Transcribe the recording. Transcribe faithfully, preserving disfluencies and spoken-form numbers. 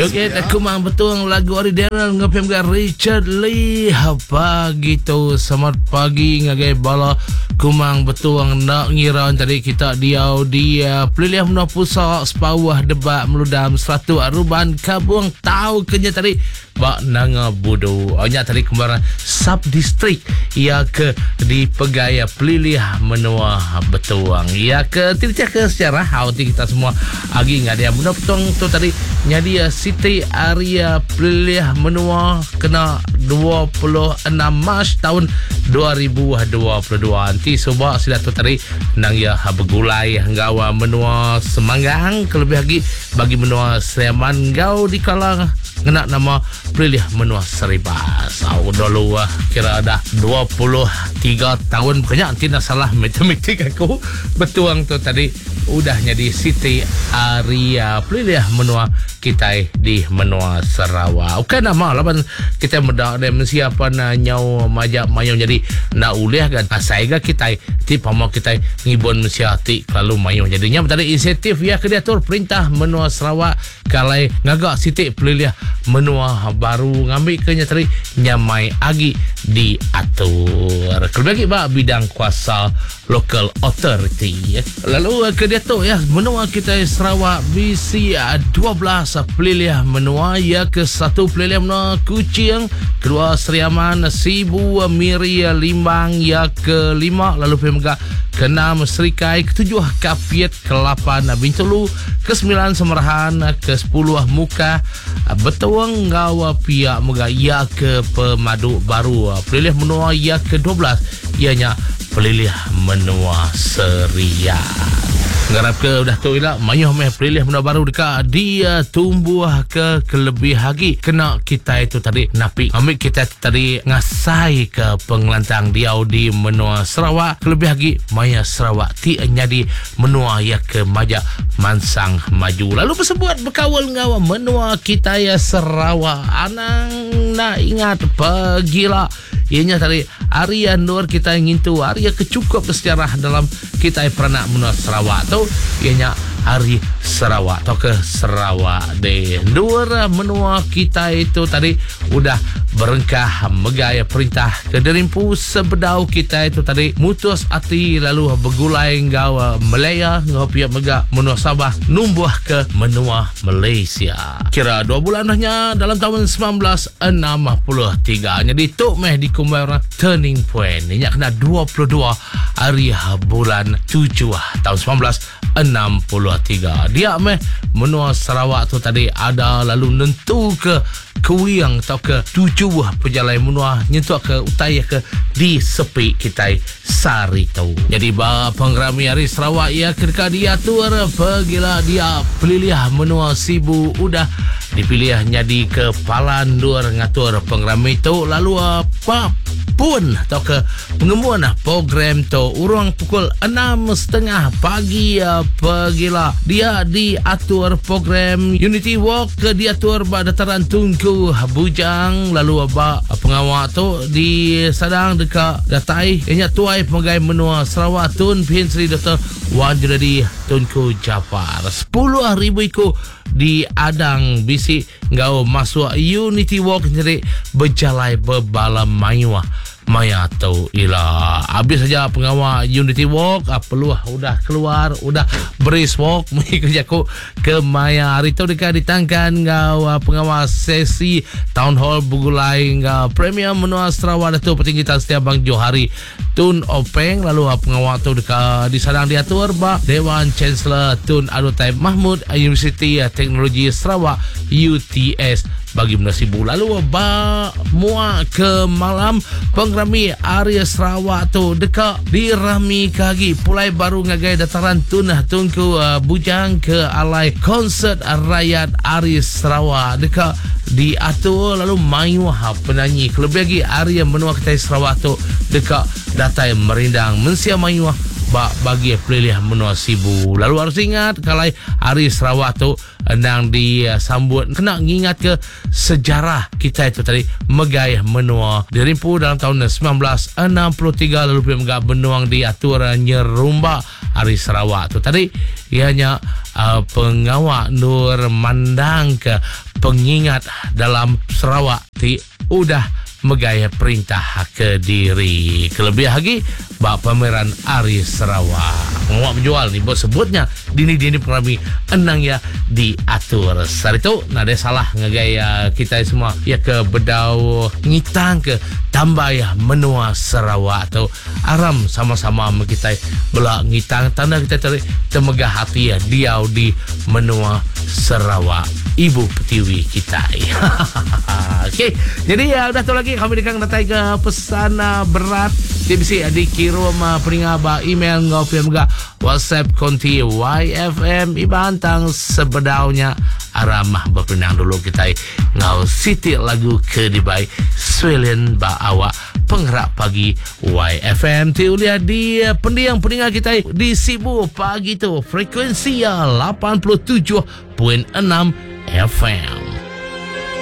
Joget aku mang betul lagu original ngapem ga Richard Lee. Pagi tu selamat pagi ngagai bala kumang betul nak ngira tadi kita dia dia pelilih menua pusat sepawah debat meludam satu aruban kabuang tahu kenya tadi bak nanga bodoh nya tadi kembaran sub distrik ia ke di pegaya pelilih menua betuang ia ke tidak ke sejarah hauti kita semua agi ngadia menua betuang tu tadi nyadia Siti Aria pelilih menua kena dua puluh enam Mac tahun dua ribu dua puluh dua nanti coba sila tu tadi nang ya bergulai nggawa menua Semanggang kelebih lagi bagi menua Sleman gau di kalang ngena nama pelilih menua Seribas. Au dulu kira dah dua puluh tiga tahun banyak tidak salah matematik aku betuang tu tadi udah jadi Siti Aria pelilih menua kita di menua Sarawak. Bukan nama laban kita mendak dan siapa na nyau majak mayong jadi nak ulih kan saya kita ti pamo kita ngibon mesiati lalu mayong jadinya tadi insentif ya ke diatur perintah menua Sarawak kalai ngagak Siti pelilih menua baru ngambil kenya tadi nyamai agi diatur kelebih ba bidang kuasa local authority. Lalu ke diatur ya menua kita Sarawak B C dua belas pelilih menua ya ke satu pelilih menua Kuching, kedua Seriaman, Sibu, Miri, Limbang ya ke lima, lalu pemega keenam Serikai, ketujuh Kapiet, ke-lapan Bintulu, ke-sembilan Semerahan, ke-sepuluh Muka, Betuang Ngawa Pia Mega ya ke Pemadu Baru, pelilih menua ya ke-dua belas ianya pelilih menua Seria. Ngarap ke dah tu ilah mayuh meh pelilih menua baru dekat dia tumbuh ke kelebih lagi kena kita itu tadi napi ambil kita tadi ngasai ke pengelantang dia di menua Sarawak kelebih lagi maya Sarawak ti jadi menua ya ke maja mansang maju lalu persebut berkawal ngawa menua kita ya Sarawak anang nak ingat pergilah ianya tadi Arya Nur kita ingin tu Arya kecukup sejarah dalam kita peranak menua Sarawak tu ianya Hari Sarawak atau ke Sarawak de dua menua kita itu tadi udah berengkah megaya perintah ke Derimpu sebedau kita itu tadi mutus hati lalu bergulai ngau Malaya ngau pihak mega menua Sabah numbuh ke menua Malaysia kira dua bulan dahnya dalam tahun sembilan belas enam puluh tiga jadi tu meh di kumbaran turning point ini kena dua puluh dua hari bulan tujuh tahun sembilan belas enam puluh tiga dia meh menua Sarawak tu tadi ada lalu nentu ke Kuiang atau ke tujuh pejalan menua nyentuh ke utaya ke di sepi kita sari tu jadi bah pengrami hari Sarawak ya ketika dia tur pergilah dia pelilih menua Sibu udah dipilih jadi kepala ndur ngatur pengrami tu lalu apa pun atau ke pengemuan program tu urang pukul enam setengah pagi pergilah dia diatur program Unity Walk ke diatur ba dataran Tunku Bujang lalu ba pengawal tu di sadang dekat datai ianya tuai pemegai menua Sarawak Tun Pihin Sri Doktor Wan Junadi Tunku Japar sepuluh ribu ikut di adang bisi ngau masuk Unity Walk jadi berjalai berbalam mayuah maya tau ila habis saja pengawal Unity Walk ah, peluah udah keluar udah brace walk mai kerja ku ke maya hari tu dekat ditangkan ngau pengawal sesi town hall bergulai ngau premium menua Sarawak Datuk Petinggi Tan Setia Bang Johari Tun Openg lalu pengawal tu dekat disadang diatur ba Dewan Chancellor Tun Adutai Mahmud Universiti Teknologi Sarawak U T S bagi menasibu lalu ba muak ke malam pengrami Arya Sarawak tu dekat dirami kagi pulai baru ngagai dataran tunah tungku uh, bujang ke alai konsert rakyat Arya Sarawak dekat diatur lalu mayuah penyanyi kelebih lagi Arya menua ketai Sarawak tu dekat datai merindang mensia mayuah ba bagi pelilih menua Sibu lalu harus ingat kalau Hari Sarawak tu endang disambut kena ngingat ke sejarah kita itu tadi megai menua Derimpu dalam tahun sembilan belas enam puluh tiga lalu pergi benuang diatur nyerumba Hari Sarawak tu tadi ianya uh, pengawal nur mandang ke pengingat dalam Sarawak ti udah megaya perintah ke diri. Kelebih lagi bak pameran Ari Sarawak. Ngawak menjual ni bos sebutnya dini-dini pengrami enang ya diatur. Saat itu nada salah ngagaya kita semua ya ke bedau ngitang ke tambah ya menua Sarawak atau aram sama-sama kita belak ngitang tanda kita cari temegah hati ya diau di menua Sarawak ibu petiwi kita. Okey, jadi ya udah tu lagi kami dekang datai ke pesan uh, berat dia bisa dikirim uh, peringaba email ngopem ga WhatsApp konti Y F M ibantang sebedaunya aramah berpenang dulu kita ngau siti lagu ke dibai Swelen ba awak penggerak pagi Y F M ti ulia di uh, pendiang pendengar kita di Sibu pagi tu frekuensi ya lapan puluh tujuh perpuluhan enam F M.